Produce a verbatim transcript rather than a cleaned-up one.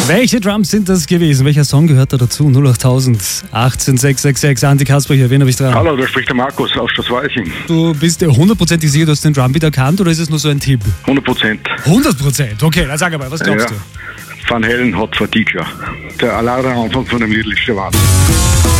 Welche Drums sind das gewesen? Welcher Song gehört da dazu? null acht null null achtzehn sechs sechs sechs. Andi Kasper hier, wen habe ich dran? Hallo, da spricht der Markus aus Schlossweiching. Du bist dir hundertprozentig sicher, du hast den Drumbeat erkannt oder ist es nur so ein Tipp? hundert Prozent. hundert Prozent? Okay, dann sag mal, was glaubst Ja. du? Van Halen hat Fatigue. Der Alarmanfang von dem Lied ist der Wahnsinn.